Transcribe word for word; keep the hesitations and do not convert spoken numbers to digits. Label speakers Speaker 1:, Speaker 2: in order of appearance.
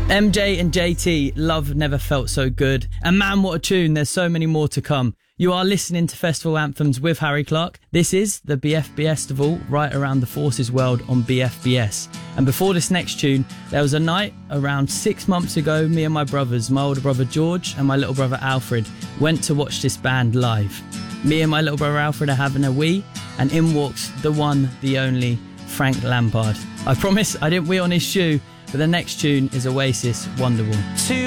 Speaker 1: M J and J T, Love Never Felt So Good. And man, what a tune. There's so many more to come. You are listening to Festival Anthems with Harry Clark. This is the B F B Festival right around the Forces World on B F B S. And before this next tune, there was a night around six months ago, me and my brothers, my older brother George and my little brother Alfred, went to watch this band live. Me and my little brother Alfred are having a wee, and in walks the one, the only, Frank Lampard. I promise I didn't wee on his shoe, but the next tune is Oasis, Wonderwall.